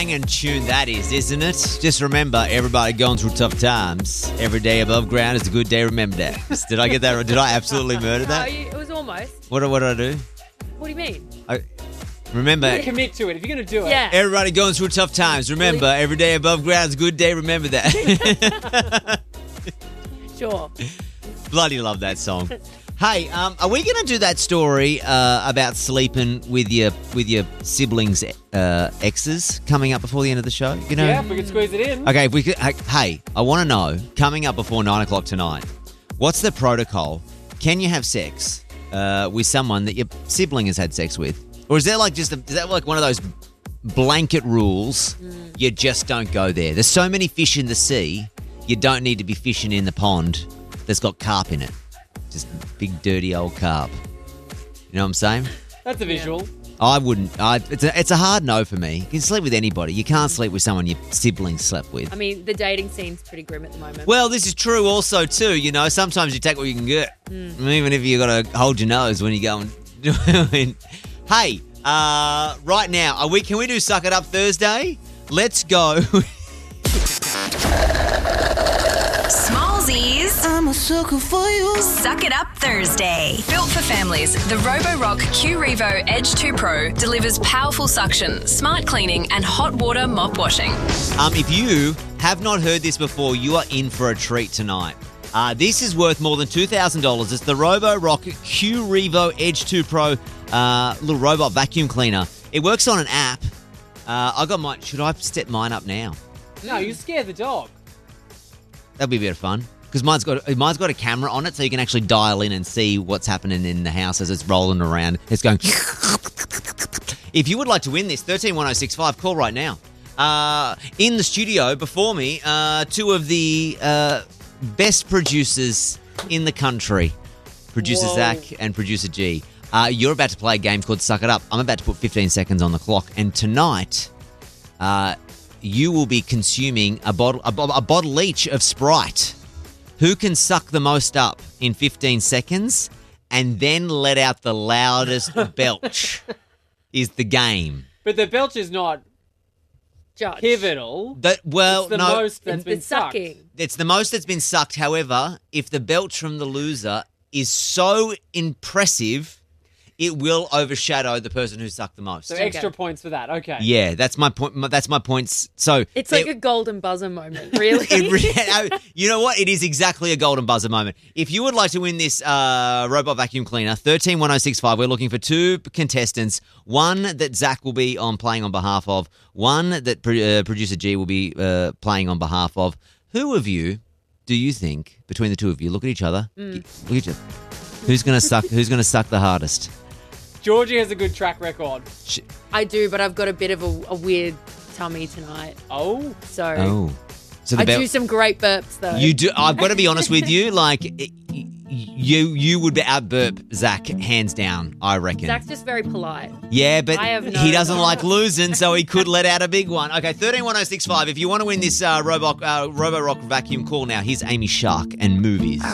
And tune that is, isn't it? Just remember, everybody going through tough times. Every day above ground is a good day. Remember that. Did I get that right? Did I absolutely murder that? No, it was almost. What did I do? What do you mean? Remember, Commit to it. If you're going to do it. Yeah. everybody going through tough times. Remember, every day above ground is a good day. Remember that. Sure. Bloody love that song. Hey, are we going to do that story about sleeping with your siblings' exes coming up before the end of the show? You know? Yeah, if we could squeeze it in. Okay, if we could. Hey, I want to know, coming up before 9 o'clock tonight, what's the protocol? Can you have sex with someone that your sibling has had sex with? Or is that like is that like one of those blanket rules? You just don't go there. There's so many fish in the sea, you don't need to be fishing in the pond that's got carp in it. Just big, dirty old carp. You know what I'm saying? That's a visual. I wouldn't. It's a hard no for me. You can sleep with anybody. You can't sleep with someone your siblings slept with. I mean, the dating scene's pretty grim at the moment. Well, this is true also, too. You know, sometimes you take what you can get. Even if you got to hold your nose when you go and do it. Hey, right now, can we do Suck It Up Thursday? Let's go. Smallsies. I'm a sucker for you. Suck It Up Thursday. Built for families, the Roborock Q-Revo Edge 2 Pro delivers powerful suction, smart cleaning, and hot water mop washing. If you have not heard this before, you are in for a treat tonight. This is worth more than $2,000. It's the Roborock Q-Revo Edge 2 Pro little robot vacuum cleaner. It works on an app. I got mine. Should I step mine up now? No, you scare the dog. That'd be a bit of fun. Because mine's got a camera on it, so you can actually dial in and see what's happening in the house as it's rolling around. It's going... If you would like to win this, 131065, call right now. In the studio before me, two of the best producers in the country. Producer Whoa. Zach and Producer G. You're about to play a game called Suck It Up. I'm about to put 15 seconds on the clock. And tonight... you will be consuming a bottle each of Sprite. Who can suck the most up in 15 seconds and then let out the loudest belch is the game. But the belch is not Judge. pivotal. It's the most that's been It's sucked. sucking. It's the most that's been sucked. However, if the belch from the loser is so impressive, it will overshadow the person who sucked the most. So extra points for that. Okay. Yeah, that's my point. That's my points. So It's like a golden buzzer moment, really. you know what? It is exactly a golden buzzer moment. If you would like to win this robot vacuum cleaner, 131065, we're looking for two contestants. One that Zach will be playing on behalf of. One that Producer G will be playing on behalf of. Who of you do you think, between the two of you, look at each other, look at each other, who's going to suck the hardest? Georgie has a good track record. I do, but I've got a bit of a weird tummy tonight. Oh. So So I do some great burps, though. You do. I've got to be honest with you. Like, you would be out burp Zach hands down. I reckon. Zach's just very polite. Yeah, but I have no he doesn't idea. like losing, so he could let out a big one. Okay, 131065. If you want to win this Roborock vacuum, call now. Here's Amy Shark and Movies.